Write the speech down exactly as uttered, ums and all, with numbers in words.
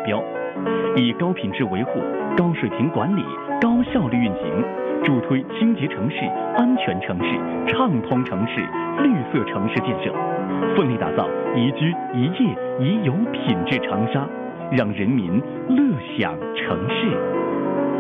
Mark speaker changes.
Speaker 1: 标，以高品质维护、高水平管理、高效率运行，助推清洁城市、安全城市、畅通城市、绿色城市建设，奋力打造宜居、宜业、宜游品质长沙，让人民乐享城市。